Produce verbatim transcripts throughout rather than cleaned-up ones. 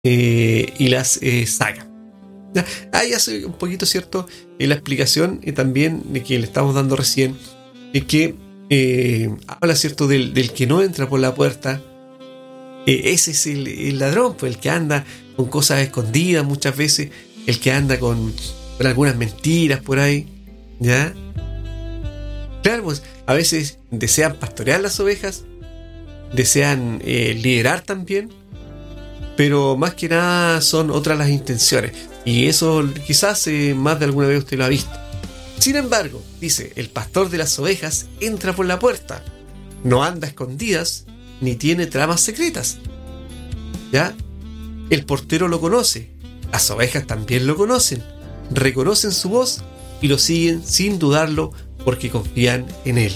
eh, y las eh, saca. ¿Ya? Ahí hace un poquito, ¿cierto? En la explicación y también de que le estamos dando recién, de que eh, habla, ¿cierto? Del, del que no entra por la puerta. Eh, ese es el, el ladrón, pues el que anda con cosas escondidas muchas veces, el que anda con, con algunas mentiras por ahí, ¿ya? Claro, pues a veces desean pastorear las ovejas, desean eh, liderar también, pero más que nada son otras las intenciones, y eso quizás eh, más de alguna vez usted lo ha visto. Sin embargo, dice, el pastor de las ovejas entra por la puerta, no anda a escondidas, ni tiene tramas secretas. ¿Ya? El portero lo conoce, las ovejas también lo conocen, reconocen su voz y lo siguen sin dudarlo porque confían en él.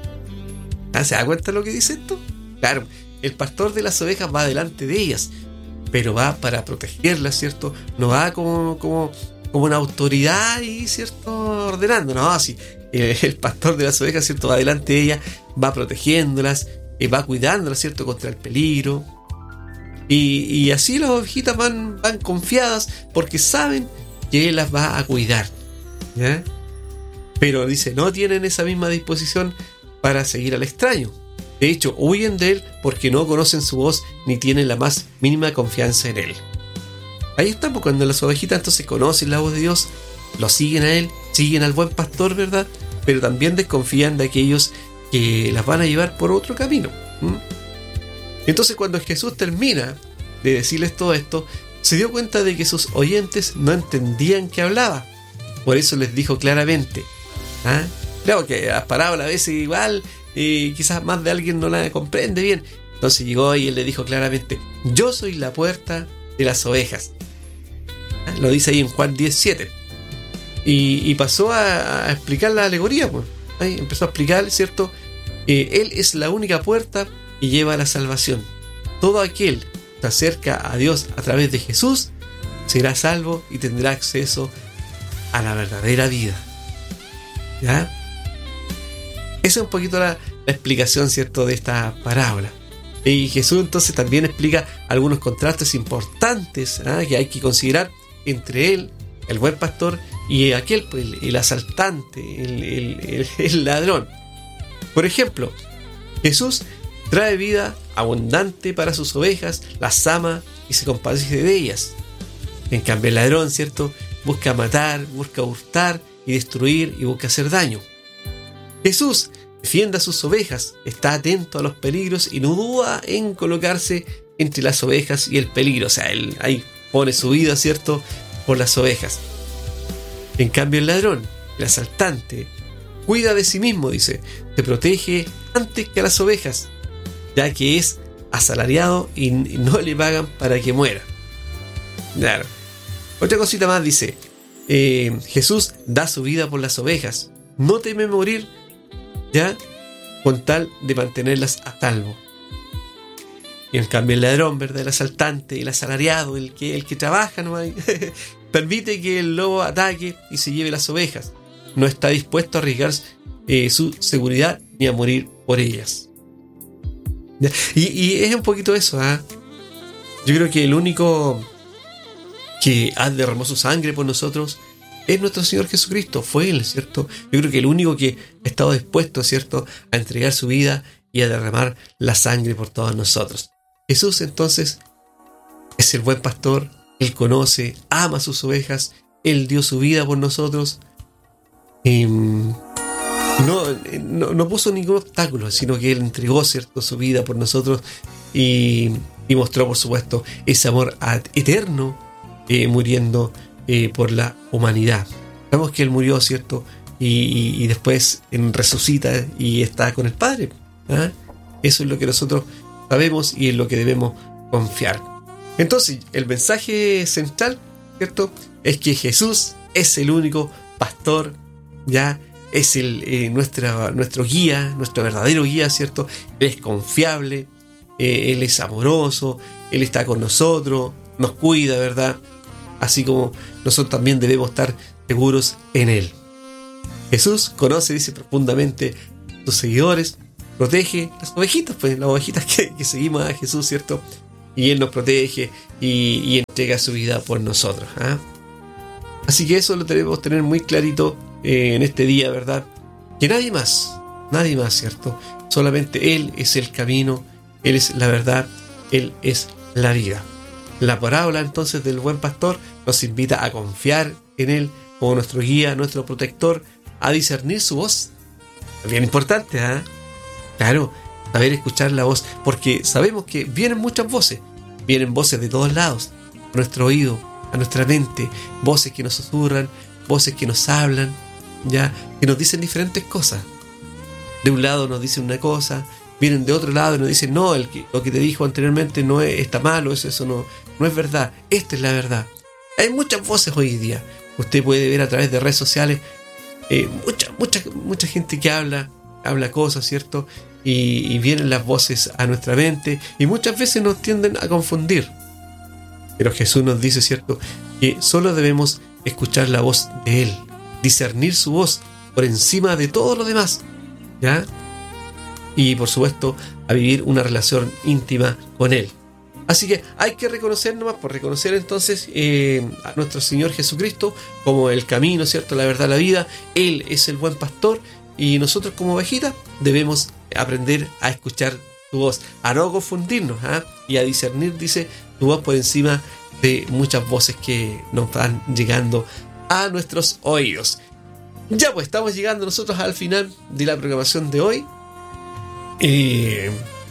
¿Ah, ¿se da cuenta lo que dice esto? Claro, el pastor de las ovejas va delante de ellas, pero va para protegerlas, ¿cierto? No va como, como, como una autoridad y, ¿cierto? Ordenando, no, así. El, el pastor de las ovejas, ¿cierto? Va delante de ellas, va protegiéndolas, y va cuidándolas, ¿cierto? Contra el peligro. Y, y así las ovejitas van, van confiadas porque saben que él las va a cuidar, ¿ya? Pero dice, no tienen esa misma disposición para seguir al extraño. De hecho, huyen de él porque no conocen su voz ni tienen la más mínima confianza en él. Ahí estamos, cuando las ovejitas entonces conocen la voz de Dios, lo siguen a él, siguen al buen pastor, ¿verdad? Pero también desconfían de aquellos que las van a llevar por otro camino. ¿Mm? Entonces, cuando Jesús termina de decirles todo esto, se dio cuenta de que sus oyentes no entendían qué hablaba. Por eso les dijo claramente, ¿ah? Claro que las parábolas a veces igual, eh, quizás más de alguien no la comprende bien. Entonces llegó y él le dijo claramente, yo soy la puerta de las ovejas. ¿Ah? Lo dice ahí en Juan diez siete. Y, y pasó a, a explicar la alegoría, pues. Ahí empezó a explicar, ¿cierto? Eh, él es la única puerta y lleva a la salvación. Todo aquel que se acerca a Dios a través de Jesús será salvo y tendrá acceso a la verdadera vida. ¿Ya? Esa es un poquito la, la explicación, ¿cierto? De esta parábola. Y Jesús entonces también explica algunos contrastes importantes, ¿eh? Que hay que considerar entre él, el buen pastor, y aquel, pues, el, el asaltante, el, el, el, el ladrón. Por ejemplo, Jesús trae vida abundante para sus ovejas, las ama y se compadece de ellas. En cambio, el ladrón, ¿cierto? Busca matar, busca hurtar y destruir y busca hacer daño. Jesús defiende a sus ovejas, está atento a los peligros y no duda en colocarse entre las ovejas y el peligro. O sea, él ahí pone su vida, ¿cierto?, por las ovejas. En cambio, el ladrón, el asaltante, cuida de sí mismo, dice, se protege antes que a las ovejas, ya que es asalariado y no le pagan para que muera. Claro. Otra cosita más dice, eh, Jesús da su vida por las ovejas, no teme morir, ya, con tal de mantenerlas a salvo. Y en cambio el ladrón, ¿verdad?, el asaltante, el asalariado, el que, el que trabaja, ¿no? Permite que el lobo ataque y se lleve las ovejas. No está dispuesto a arriesgar eh, su seguridad ni a morir por ellas. Y, y es un poquito eso, ¿eh? Yo creo que el único que ha derramado su sangre por nosotros es nuestro Señor Jesucristo. Fue Él, ¿cierto? Yo creo que el único que ha estado dispuesto, ¿cierto?, a entregar su vida y a derramar la sangre por todos nosotros. Jesús, entonces, es el buen pastor. Él conoce, ama a sus ovejas. Él dio su vida por nosotros. Eh, no, no, no puso ningún obstáculo, sino que Él entregó, ¿cierto?, su vida por nosotros y, y mostró, por supuesto, ese amor eterno, eh, muriendo eh, por la humanidad. Sabemos que Él murió, ¿cierto?, y, y, y después en, resucita y está con el Padre. ¿Ah? Eso es lo que nosotros sabemos y en lo que debemos confiar. Entonces, el mensaje central, ¿cierto?, es que Jesús es el único pastor, ya es el, eh, nuestra, nuestro guía, nuestro verdadero guía, ¿cierto? Él es confiable, eh, Él es amoroso, Él está con nosotros, nos cuida, ¿verdad? Así como nosotros también debemos estar seguros en Él. Jesús conoce, dice, profundamente a sus seguidores, protege las ovejitas, pues las ovejitas que, que seguimos a Jesús, ¿cierto? y Él nos protege y, y entrega su vida por nosotros. ¿eh? Así que eso lo debemos tener muy clarito eh, en este día, ¿verdad? Que nadie más, nadie más, ¿cierto? Solamente Él es el camino, Él es la verdad, Él es la vida. La parábola entonces del buen pastor nos invita a confiar en Él como nuestro guía, nuestro protector, a discernir su voz. Es bien importante, ¿eh? Claro, saber escuchar la voz, porque sabemos que vienen muchas voces, vienen voces de todos lados, a nuestro oído, a nuestra mente, voces que nos susurran, voces que nos hablan, ya, que nos dicen diferentes cosas. De un lado nos dicen una cosa, vienen de otro lado y nos dicen, no, el que, lo que te dijo anteriormente no es, está malo, eso, eso no, no es verdad, esta es la verdad. Hay muchas voces hoy día, usted puede ver a través de redes sociales, eh, mucha, mucha, mucha gente que habla, habla cosas, ¿cierto? Y, y vienen las voces a nuestra mente y muchas veces nos tienden a confundir. Pero Jesús nos dice, ¿cierto?, que solo debemos escuchar la voz de Él, discernir su voz por encima de todo lo demás, ¿ya? Y por supuesto, a vivir una relación íntima con Él. Así que hay que reconocer nomás, por reconocer entonces eh, a nuestro Señor Jesucristo como el camino, ¿cierto?, la verdad, la vida. Él es el buen pastor y nosotros como ovejitas debemos aprender a escuchar tu voz, a no confundirnos, ¿eh? y a discernir, dice, tu voz por encima de muchas voces que nos van llegando a nuestros oídos. Ya pues, estamos llegando nosotros al final de la programación de hoy. Eh,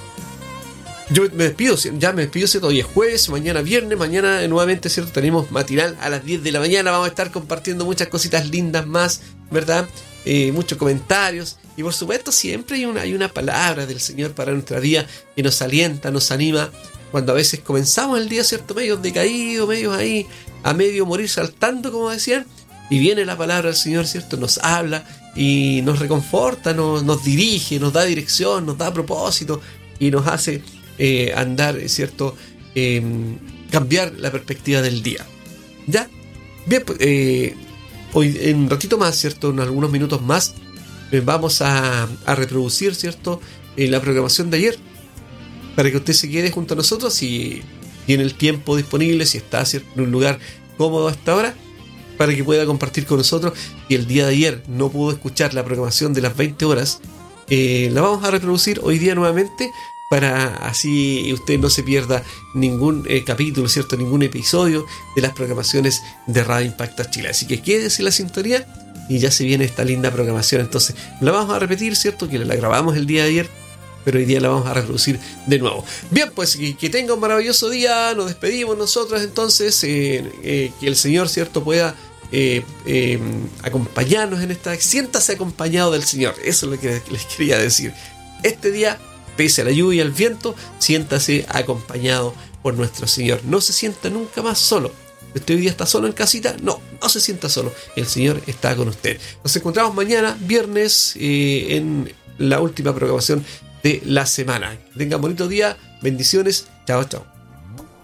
yo me despido, ya me despido, ¿cierto? Hoy es jueves, mañana viernes, mañana nuevamente, ¿cierto? Tenemos matinal a las diez de la mañana, vamos a estar compartiendo muchas cositas lindas más, ¿verdad? Eh, muchos comentarios y por supuesto siempre hay una, hay una palabra del Señor para nuestra vida que nos alienta, nos anima cuando a veces comenzamos el día, ¿cierto?, medio decaídos, medio ahí, a medio morir saltando, como decían, y viene la palabra del Señor, ¿cierto?, nos habla y nos reconforta, nos, nos dirige, nos da dirección, nos da propósito y nos hace eh, andar, ¿cierto?, eh, cambiar la perspectiva del día. ¿Ya? Bien, pues eh, hoy en un ratito más, ¿cierto?, en algunos minutos más, eh, vamos a, a reproducir, ¿cierto?, eh, la programación de ayer, para que usted se quede junto a nosotros si tiene el tiempo disponible, si está, ¿cierto?, en un lugar cómodo hasta ahora, para que pueda compartir con nosotros. Y el día de ayer no pudo escuchar la programación de las veinte horas, eh, la vamos a reproducir hoy día nuevamente, para así usted no se pierda ningún eh, capítulo, ¿cierto?, ningún episodio de las programaciones de Radio Impacta Chile. Así que quédese en la sintonía y ya se viene esta linda programación. Entonces la vamos a repetir, ¿cierto?, que la grabamos el día de ayer, pero hoy día la vamos a reproducir de nuevo. Bien, pues que, que tenga un maravilloso día. Nos despedimos nosotros entonces. Eh, eh, que el Señor, ¿cierto?, pueda eh, eh, acompañarnos en esta... Siéntase acompañado del Señor. Eso es lo que les quería decir. Este día, pese a la lluvia y al viento, siéntase acompañado por nuestro Señor. No se sienta nunca más solo. ¿Usted hoy día está solo en casita? No, no se sienta solo. El Señor está con usted. Nos encontramos mañana, viernes, eh, en la última programación de la semana. Tengan bonito día, bendiciones, chao, chao.